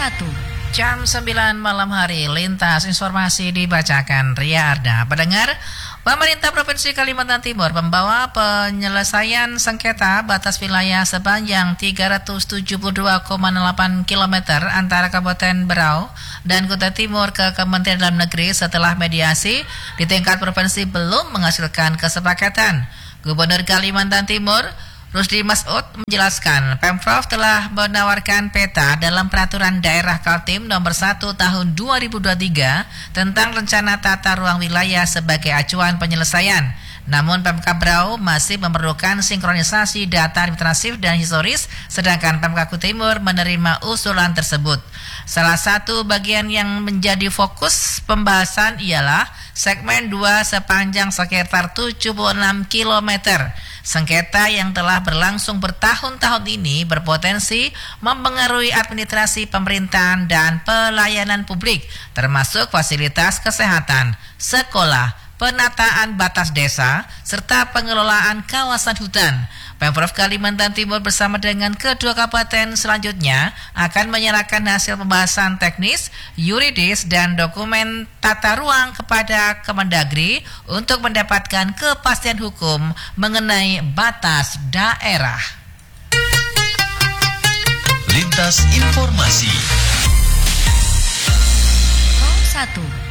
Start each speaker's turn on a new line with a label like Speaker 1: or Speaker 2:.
Speaker 1: Jam 9 malam hari, lintas informasi dibacakan Ria Arda. Pendengar, pemerintah Provinsi Kalimantan Timur membawa penyelesaian sengketa batas wilayah sepanjang 372,8 km antara Kabupaten Berau dan Kutai Timur ke Kementerian Dalam Negeri setelah mediasi di tingkat provinsi belum menghasilkan kesepakatan. Gubernur Kalimantan Timur Rusdi Masud menjelaskan, Pemprov telah menawarkan peta dalam Peraturan Daerah Kaltim Nomor 1 Tahun 2023 tentang Rencana Tata Ruang Wilayah sebagai acuan penyelesaian. Namun Pemkab Berau masih memerlukan sinkronisasi data administratif dan historis, sedangkan Pemkab Kutai Timur menerima usulan tersebut. Salah satu bagian yang menjadi fokus pembahasan ialah segmen 2 sepanjang sekitar 76 km. Sengketa yang telah berlangsung bertahun-tahun ini berpotensi mempengaruhi administrasi pemerintahan dan pelayanan publik, termasuk fasilitas kesehatan, sekolah, penataan batas desa, serta pengelolaan kawasan hutan. Pemprov Kalimantan Timur bersama dengan kedua kabupaten selanjutnya akan menyerahkan hasil pembahasan teknis, yuridis, dan dokumen tata ruang kepada Kemendagri untuk mendapatkan kepastian hukum mengenai batas daerah.
Speaker 2: Lintas informasi.
Speaker 3: 01